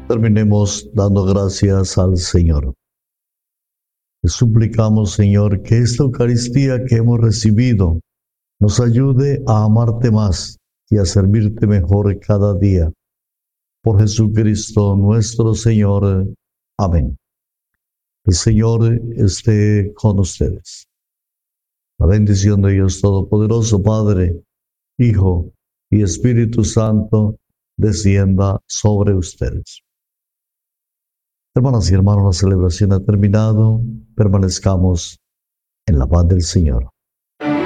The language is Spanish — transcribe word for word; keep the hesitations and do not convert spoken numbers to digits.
Terminemos dando gracias al Señor. Te suplicamos, Señor, que esta Eucaristía que hemos recibido nos ayude a amarte más y a servirte mejor cada día. Por Jesucristo nuestro Señor. Amén. El Señor esté con ustedes. La bendición de Dios Todopoderoso, Padre, Hijo y Espíritu Santo, descienda sobre ustedes. Hermanas y hermanos, la celebración ha terminado. Permanezcamos en la paz del Señor.